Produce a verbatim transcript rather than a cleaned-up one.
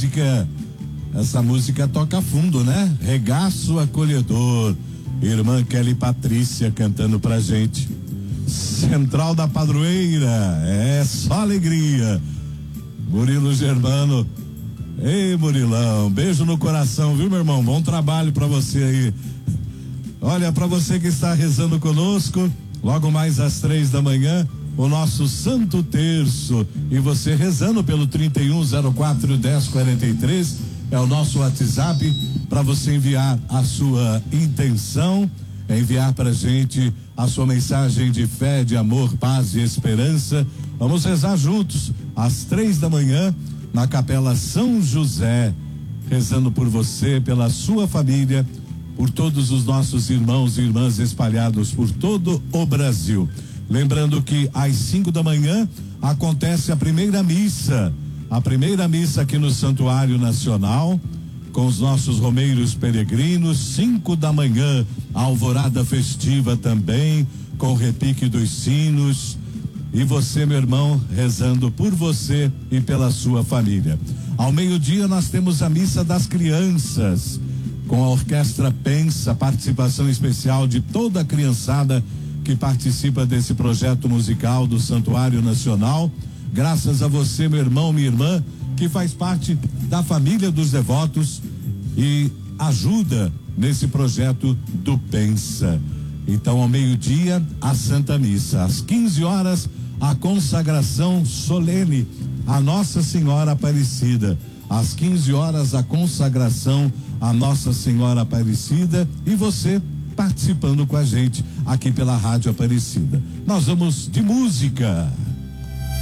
música, essa música toca fundo, né? Regaço Acolhedor. Irmã Kelly Patrícia cantando pra gente. Central da Padroeira, é só alegria. Murilo Germano. Ei, Murilão, beijo no coração, viu, meu irmão? Bom trabalho pra você aí. Olha, pra você que está rezando conosco, logo mais às três da manhã, o nosso Santo Terço. E você rezando pelo trinta e um zero quatro dez quarenta e três é o nosso WhatsApp para você enviar a sua intenção, enviar pra gente a sua mensagem de fé, de amor, paz e esperança. Vamos rezar juntos às três da manhã na Capela São José, rezando por você, pela sua família, por todos os nossos irmãos e irmãs espalhados por todo o Brasil. Lembrando que às cinco da manhã acontece a primeira missa, a primeira missa aqui no Santuário Nacional, com os nossos romeiros peregrinos. Cinco da manhã, a alvorada festiva também, com o repique dos sinos. E você, meu irmão, rezando por você e pela sua família. Ao meio-dia nós temos a missa das crianças, com a Orquestra Pensa, participação especial de toda a criançada que participa desse projeto musical do Santuário Nacional. Graças a você, meu irmão, minha irmã, que faz parte da família dos devotos e ajuda nesse projeto do Pensa. Então, ao meio-dia, a Santa Missa. Às quinze horas, a consagração solene a Nossa Senhora Aparecida. Às quinze horas, a consagração a Nossa Senhora Aparecida, e você participando com a gente aqui pela Rádio Aparecida. Nós vamos de música.